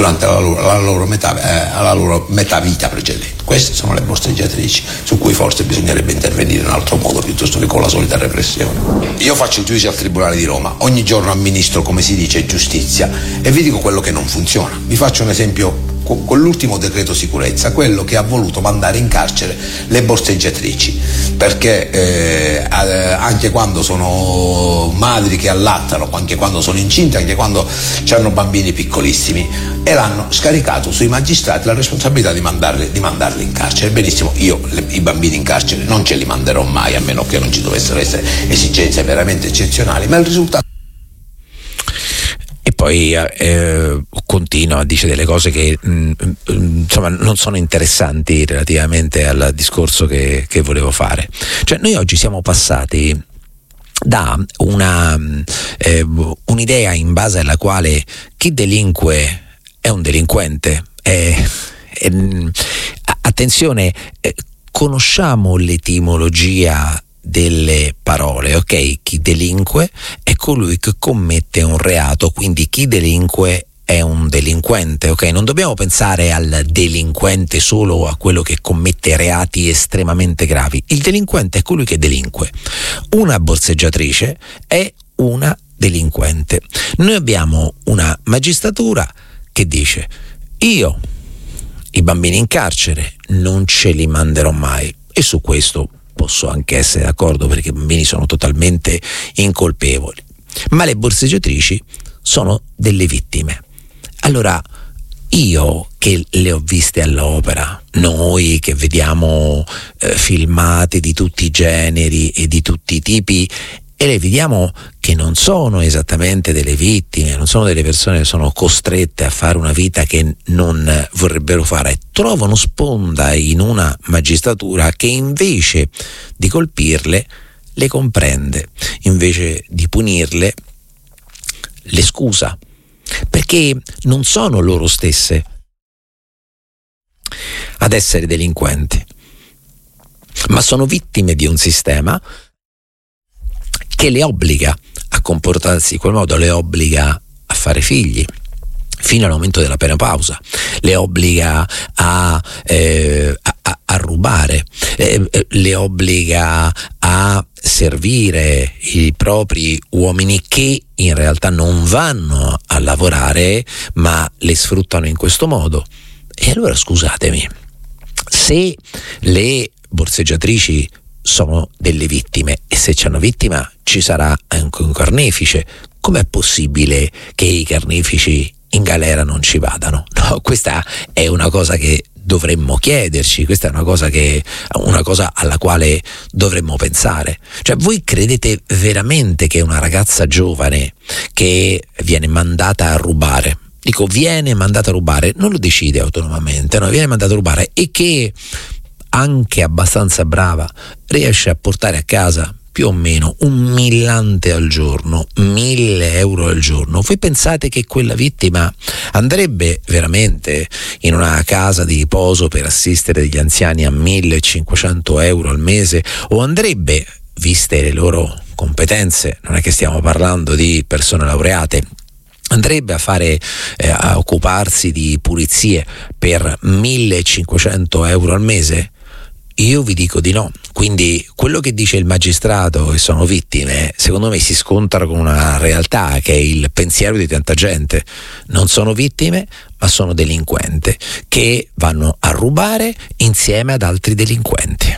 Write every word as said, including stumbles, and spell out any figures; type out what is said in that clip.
durante la loro, la loro, metà, eh, la loro metà vita precedente. Queste sono le borseggiatrici su cui forse bisognerebbe intervenire in un altro modo piuttosto che con la solita repressione. Io faccio il giudice al Tribunale di Roma, ogni giorno amministro, come si dice, giustizia, e vi dico quello che non funziona. Vi faccio un esempio con l'ultimo decreto sicurezza, quello che ha voluto mandare in carcere le borseggiatrici, perché eh, anche quando sono madri che allattano, anche quando sono incinte, anche quando hanno bambini piccolissimi, e l'hanno scaricato sui magistrati la responsabilità di mandarli, di mandarli in carcere. Benissimo, io le, i bambini in carcere non ce li manderò mai, a meno che non ci dovessero essere esigenze veramente eccezionali, ma il risultato. E poi eh, continua, dice delle cose che mh, insomma non sono interessanti relativamente al discorso che, che volevo fare. Cioè, noi oggi siamo passati da una eh, un'idea in base alla quale chi delinque è un delinquente. È, è, attenzione, eh, conosciamo l'etimologia delle parole, ok? Chi delinque è colui che commette un reato, quindi chi delinque è un delinquente, ok? Non dobbiamo pensare al delinquente solo a quello che commette reati estremamente gravi. Il delinquente è colui che delinque. Una borseggiatrice è una delinquente. Noi abbiamo una magistratura che dice: io i bambini in carcere non ce li manderò mai, e su questo posso anche essere d'accordo, perché i bambini sono totalmente incolpevoli, ma le borseggiatrici sono delle vittime. Allora, io che le ho viste all'opera, noi che vediamo eh, filmati di tutti i generi e di tutti i tipi, e le vediamo che non sono esattamente delle vittime, non sono delle persone che sono costrette a fare una vita che non vorrebbero fare, trovano sponda in una magistratura che invece di colpirle le comprende, invece di punirle le scusa, perché non sono loro stesse ad essere delinquenti, ma sono vittime di un sistema che le obbliga a comportarsi in quel modo, le obbliga a fare figli fino all'aumento della menopausa, le obbliga a, eh, a, a rubare, eh, le obbliga a servire i propri uomini che in realtà non vanno a lavorare ma le sfruttano in questo modo. E allora, scusatemi, se le borseggiatrici sono delle vittime, e se c'è una vittima ci sarà anche un carnefice, com'è possibile che i carnefici in galera non ci vadano? No, questa è una cosa che dovremmo chiederci, questa è una cosa che una cosa alla quale dovremmo pensare. Cioè, voi credete veramente che una ragazza giovane che viene mandata a rubare, dico viene mandata a rubare, non lo decide autonomamente, no, viene mandata a rubare, e che anche abbastanza brava riesce a portare a casa più o meno un millante al giorno, mille euro al giorno, voi pensate che quella vittima andrebbe veramente in una casa di riposo per assistere degli anziani a millecinquecento euro al mese, o andrebbe, viste le loro competenze, non è che stiamo parlando di persone laureate, andrebbe a fare eh, a occuparsi di pulizie per millecinquecento euro al mese? Io vi dico di no. Quindi quello che dice il magistrato che sono vittime, secondo me si scontra con una realtà che è il pensiero di tanta gente. Non sono vittime, ma sono delinquenti che vanno a rubare insieme ad altri delinquenti.